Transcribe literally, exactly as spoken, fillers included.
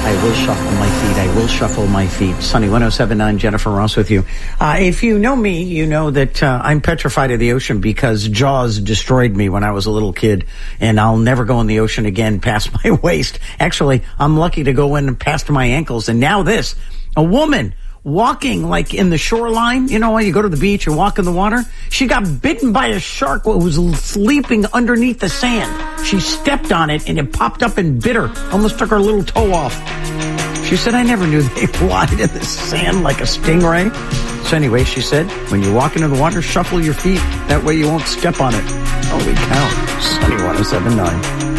I will shuffle my feet. I will shuffle my feet. Sunny one oh seven point nine, Jennifer Ross with you. Uh, if you know me, you know that uh, I'm petrified of the ocean because Jaws destroyed me when I was a little kid, and I'll never go in the ocean again past my waist. Actually, I'm lucky to go in past my ankles. And now this, a woman walking like in the shoreline, you know, when you go to the beach and walk in the water, she got bitten by a shark who was sleeping underneath the sand. She stepped on it and it popped up and bit her, almost took her little toe off. She said, I never knew they lied in the sand like a stingray. So anyway, she said, when you walk into the water, shuffle your feet. That way you won't step on it. Holy cow. Sunny one oh seven point nine.